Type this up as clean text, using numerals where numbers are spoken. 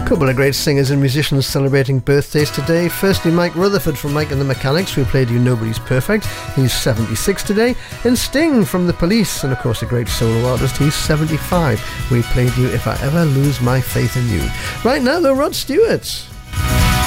Couple of great singers and musicians celebrating birthdays today. Firstly, Mike Rutherford from Mike and the Mechanics. We played you Nobody's Perfect. He's 76 today. And Sting from The Police, and of course a great solo artist. He's 75. We played you If I Ever Lose My Faith in You. Right now though, Rod Stewart.